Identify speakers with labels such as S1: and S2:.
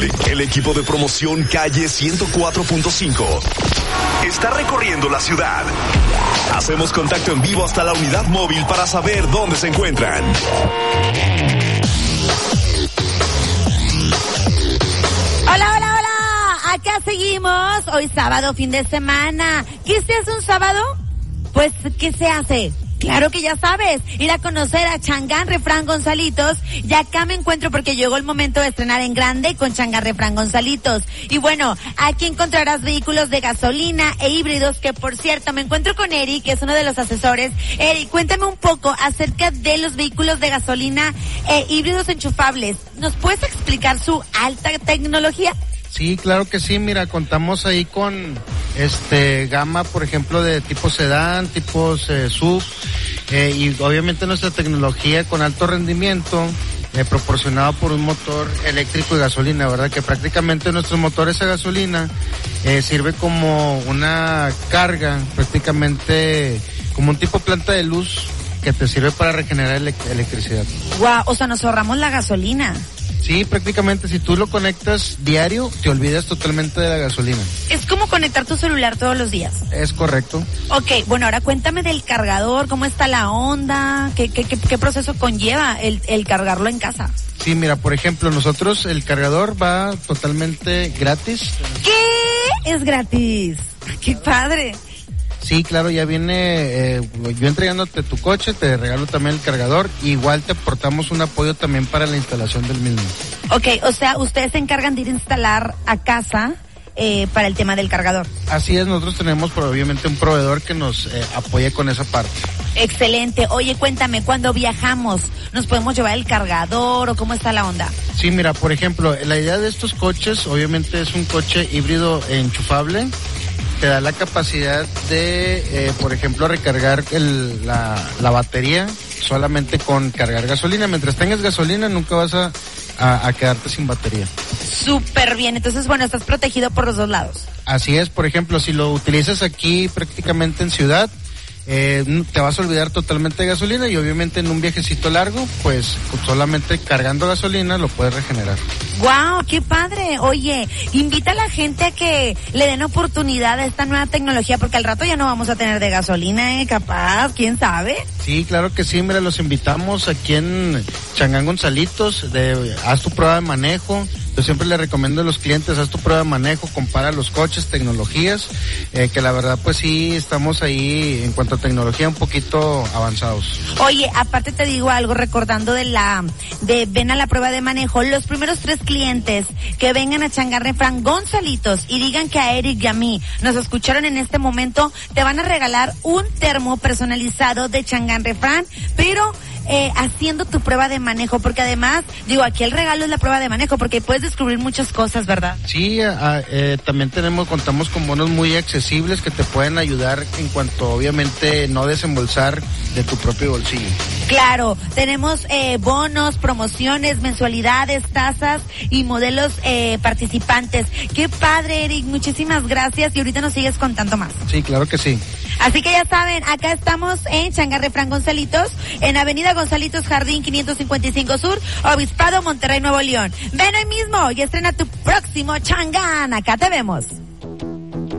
S1: El equipo de promoción Calle 104.5 está recorriendo la ciudad. Hacemos contacto en vivo hasta la unidad móvil para saber dónde se encuentran.
S2: Hola, hola, hola. Acá seguimos. Hoy sábado, fin de semana. ¿Qué se hace un sábado? Pues, ¿qué se hace? Claro que ya sabes, ir a conocer a Changán Refrán Gonzalitos. Y acá me encuentro porque llegó el momento de estrenar en grande con Changán Refrán Gonzalitos. Y bueno, aquí encontrarás vehículos de gasolina e híbridos, que por cierto me encuentro con Eric, que es uno de los asesores. Eric, cuéntame un poco acerca de los vehículos de gasolina e híbridos enchufables. ¿Nos puedes explicar su alta tecnología?
S3: Sí, claro que sí. Mira, contamos ahí con gama, por ejemplo, de tipo sedán, tipos SUV, y obviamente nuestra tecnología con alto rendimiento, proporcionado por un motor eléctrico y gasolina, ¿verdad? Que prácticamente nuestros motores a gasolina sirve como una carga, prácticamente como un tipo planta de luz que te sirve para regenerar electricidad.
S2: Wow, o sea, nos ahorramos la gasolina.
S3: Sí, prácticamente si tú lo conectas diario, te olvidas totalmente de la gasolina.
S2: Es como conectar tu celular todos los días.
S3: Es correcto.
S2: Ok, bueno, ahora cuéntame del cargador, ¿cómo está la onda? ¿Qué proceso conlleva el cargarlo en casa?
S3: Sí, mira, por ejemplo, nosotros el cargador va totalmente gratis.
S2: ¿Qué? Es gratis. ¡Qué padre!
S3: Sí, claro, ya viene, yo entregándote tu coche, te regalo también el cargador, igual te aportamos un apoyo también para la instalación del mismo.
S2: Ok, o sea, ustedes se encargan de ir a instalar a casa para el tema del cargador.
S3: Así es, nosotros tenemos obviamente un proveedor que nos apoya con esa parte.
S2: Excelente. Oye, cuéntame, cuando viajamos, ¿nos podemos llevar el cargador o cómo está la onda?
S3: Sí, mira, por ejemplo, la idea de estos coches, obviamente es un coche híbrido enchufable. Te da la capacidad de, por ejemplo, recargar la batería solamente con cargar gasolina. Mientras tengas gasolina nunca vas a quedarte sin batería.
S2: Súper bien, entonces bueno, estás protegido por los dos lados.
S3: Así es, por ejemplo, si lo utilizas aquí prácticamente en ciudad, te vas a olvidar totalmente de gasolina y obviamente en un viajecito largo, pues solamente cargando gasolina lo puedes regenerar.
S2: ¡Wow! ¡Qué padre! Oye, invita a la gente a que le den oportunidad a esta nueva tecnología, porque al rato ya no vamos a tener de gasolina, capaz, ¿quién sabe?
S3: Sí, claro que sí, mira, los invitamos aquí en Changán Gonzalitos, haz tu prueba de manejo. Yo siempre le recomiendo a los clientes, haz tu prueba de manejo, compara los coches, tecnologías, que la verdad pues sí estamos ahí en cuanto a tecnología un poquito avanzados.
S2: Oye, aparte te digo algo, recordando de ven a la prueba de manejo, los primeros 3 clientes que vengan a Changán Refrán Gonzalitos y digan que a Eric y a mí nos escucharon en este momento, te van a regalar un termo personalizado de Changán Refrán, pero haciendo tu prueba de manejo, porque además, digo, aquí el regalo es la prueba de manejo, porque puedes descubrir muchas cosas, ¿verdad?
S3: Sí, también contamos con bonos muy accesibles que te pueden ayudar en cuanto, obviamente, no desembolsar de tu propio bolsillo.
S2: Claro, tenemos bonos, promociones, mensualidades, tasas y modelos participantes. Qué padre, Eric, muchísimas gracias y ahorita nos sigues contando más.
S3: Sí, claro que sí.
S2: Así que ya saben, acá estamos en Changán Refrán Gonzalitos, en Avenida Gonzalitos Jardín 555 Sur, Obispado, Monterrey, Nuevo León. Ven hoy mismo y estrena tu próximo Changán. Acá te vemos.